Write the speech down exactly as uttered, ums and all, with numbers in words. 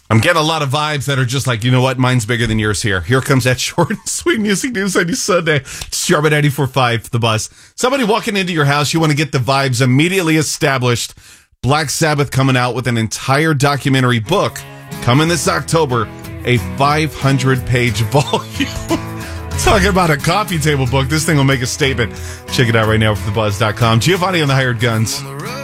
I'm getting a lot of vibes that are just like, you know what? Mine's bigger than yours here. Here comes that short and sweet music news on your Sunday. It's Sharp ninety-four point five, The Buzz. Somebody walking into your house, you want to get the vibes immediately established. Black Sabbath coming out with an entire documentary book coming this October, a five hundred page volume. Talking about a coffee table book. This thing will make a statement. Check it out right now for the buzz dot com. Giovanni on the Hired Guns.